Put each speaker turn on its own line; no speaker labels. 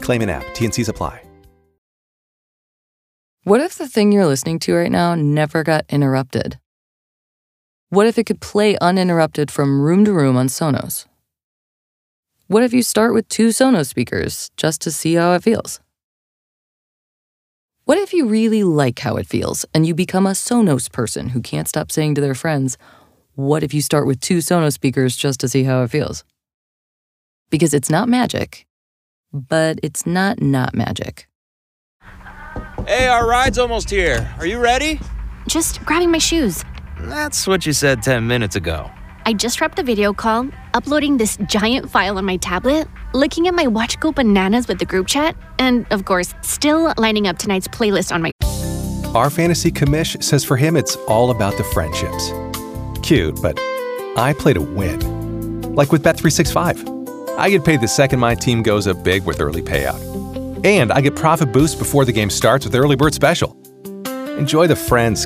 claim an app. T&Cs apply.
What if the thing you're listening to right now never got interrupted? What if it could play uninterrupted from room to room on Sonos? What if you start with 2 Sonos speakers just to see how it feels? What if you really like how it feels and you become a Sonos person who can't stop saying to their friends, what if you start with 2 Sonos speakers just to see how it feels? Because it's not magic, but it's not magic.
Hey, our ride's almost here. Are you ready?
Just grabbing my shoes.
That's what you said 10 minutes ago.
I just wrapped a video call, uploading this giant file on my tablet, looking at my watch go bananas with the group chat, and, of course, still lining up tonight's playlist on my...
Our fantasy commish says for him it's all about the friendships. Cute, but I play to win. Like with Bet365. I get paid the second my team goes up big with early payout. And I get profit boost before the game starts with Early Bird Special. Enjoy the friends,